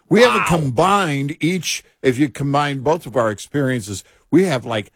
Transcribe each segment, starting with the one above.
We haven't combined each, if you combine both of our experiences, we have like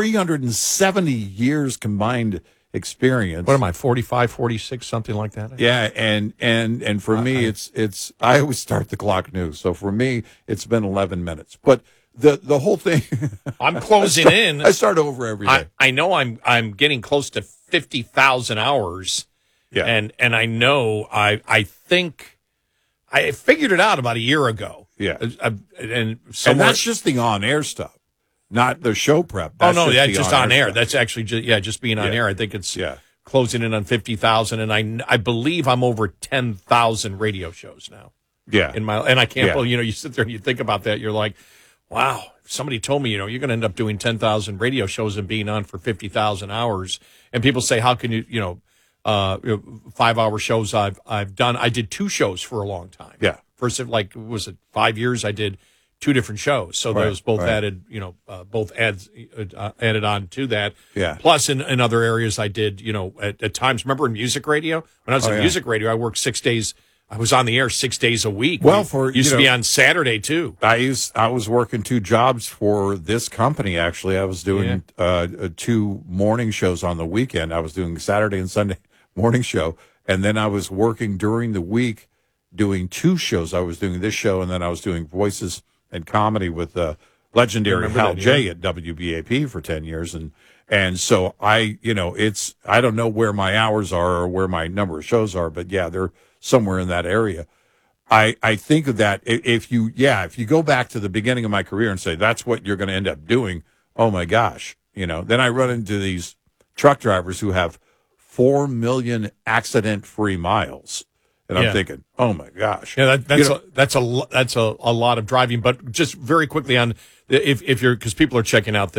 370 years combined experience. What am I, 45, 46, something like that? Yeah, and for me, it's I always start the clock new. So for me, it's been 11 minutes. But the whole thing, I'm closing in. I start over every day. I know I'm getting close to 50,000 hours. Yeah, and I know I think I figured it out about a year ago. Yeah, and that's just the on-air stuff, not the show prep. That's that's just on air. Stuff. That's actually just being on air. I think it's closing in on 50,000, and I believe I'm over 10,000 radio shows now. Yeah, and I can't believe, you sit there and you think about that, you're like, wow. If somebody told me, you're going to end up doing 10,000 radio shows and being on for 50,000 hours, and people say, how can you 5-hour shows I've done. I did 2 shows for a long time. Yeah. First, was it 5 years? I did 2 different shows. So those both added, both added on to that. Yeah. Plus in other areas I did, at times, remember in music radio? When I was in music radio, I worked 6 days. I was on the air 6 days a week. Well, used to be on Saturday too. I was working 2 jobs for this company. Actually, I was doing 2 morning shows on the weekend. I was doing Saturday and Sunday morning show, and then I was working during the week doing 2 shows. I was doing this show, and then I was doing voices and comedy with legendary Hal J at WBAP for 10 years, and so I don't know where my hours are or where my number of shows are, but they're somewhere in that area. I think of that if you go back to the beginning of my career and say that's what you're going to end up doing, oh my gosh, then I run into these truck drivers who have 4 million accident-free miles, and I'm thinking, oh my gosh, that's a lot of driving. But just very quickly on if you're, because people are checking out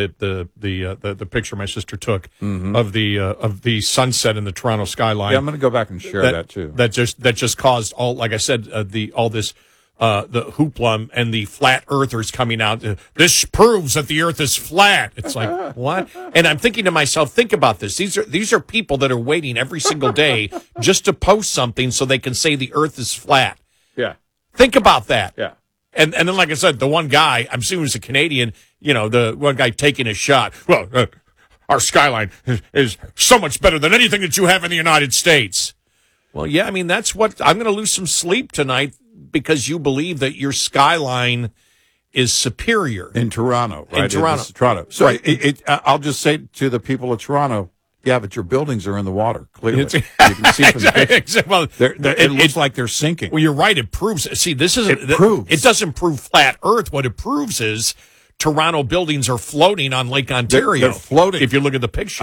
the picture my sister took of the sunset in the Toronto skyline. Yeah, I'm going to go back and share that too. That just caused all, like I said, all this. The hoopla and the flat earthers coming out. This proves that the earth is flat. It's like, what? And I'm thinking to myself, think about this. These are people that are waiting every single day just to post something so they can say the earth is flat. Yeah. Think about that. Yeah. And then, like I said, the one guy, I'm assuming he's a Canadian, the one guy taking a shot. Well, our skyline is so much better than anything that you have in the United States. Well, yeah, I mean, that's what I'm going to lose some sleep tonight, because you believe that your skyline is superior. In Toronto, right? In Toronto. Toronto. So right. I'll just say to the people of Toronto, but your buildings are in the water, clearly. You can see from the picture. Well, it looks like they're sinking. Well, you're right. It proves. See, It doesn't prove flat Earth. What it proves is Toronto buildings are floating on Lake Ontario. They're floating. If you look at the picture.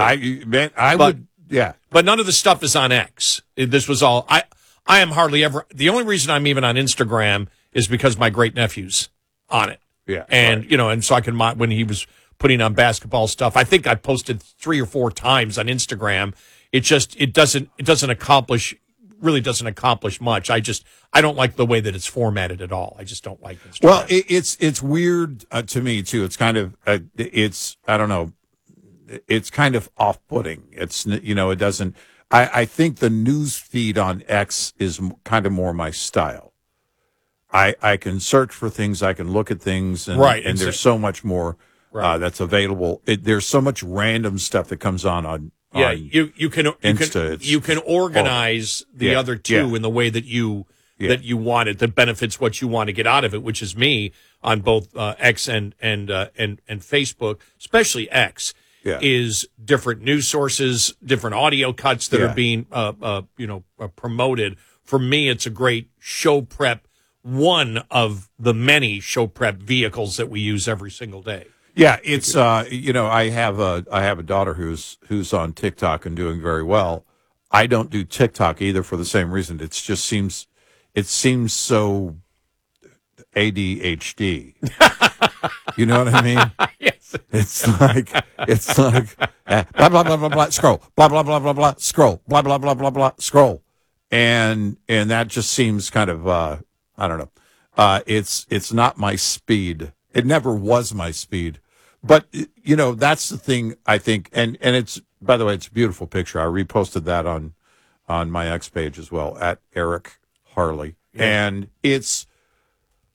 But none of the stuff is on X. This was all... I am hardly ever... The only reason I'm even on Instagram is because my great-nephew's on it. Yeah. And, and so I can... When he was putting on basketball stuff, I think I posted 3 or 4 times on Instagram. It doesn't accomplish... Really doesn't accomplish much. I don't like the way that it's formatted at all. I just don't like Instagram. Well, it's weird to me, too. It's kind of... I don't know. It's kind of off-putting. It's, it doesn't... I think the news feed on X is kind of more my style. I can search for things, I can look at things, and there's so much more that's available. There's so much random stuff that comes on you can Insta. You can organize the other two in the way that you want it, that benefits what you want to get out of it, which is me on both X and Facebook, especially X. Is different news sources, different audio cuts that are being, promoted. For me, it's a great show prep, one of the many show prep vehicles that we use every single day. Yeah, it's I have a daughter who's on TikTok and doing very well. I don't do TikTok either for the same reason. It seems so ADHD. You know what I mean? Yes. It's like blah blah blah blah blah scroll, blah blah blah blah blah scroll, blah blah blah blah blah scroll, and that just seems kind of I don't know. It's not my speed. It never was my speed. But that's the thing I think, and it's, by the way, it's a beautiful picture. I reposted that on my X page as well at Eric Harley, and it's